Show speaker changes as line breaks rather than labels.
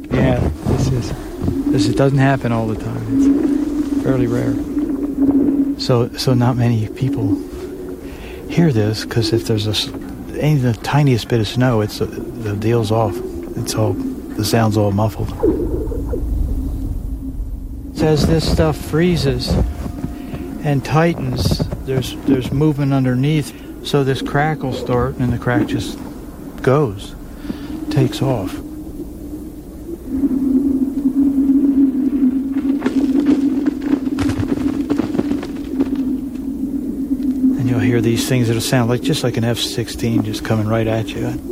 Yeah, this doesn't happen all the time. It's fairly rare. So not many people hear this, because if there's ain't the tiniest bit of snow, the deal's off. The sound's all muffled. As this stuff freezes and tightens, there's movement underneath, so this crack will start, and the crack just takes off. And you'll hear these things that'll sound just like an F-16 just coming right at you.